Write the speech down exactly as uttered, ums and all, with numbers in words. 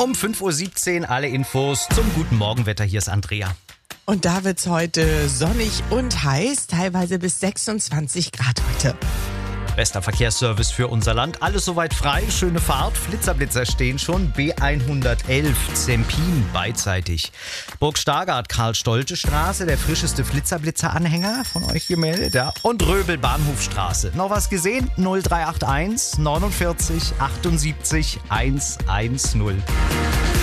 Um fünf Uhr siebzehn alle Infos zum guten Morgenwetter. Hier ist Andrea. Und da wird's heute sonnig und heiß, teilweise bis sechsundzwanzig Grad heute. Bester Verkehrsservice für unser Land. Alles soweit frei, schöne Fahrt. Flitserblitzer stehen schon. B hundertelf Zempin beidseitig. Burg Stargard, Karl-Stolte-Straße, der frischeste Flitserblitzer-Anhänger von euch gemeldet. Ja. Und Röbel, Bahnhofstraße. Noch was gesehen? null drei acht eins neunundvierzig achtundsiebzig hundertzehn.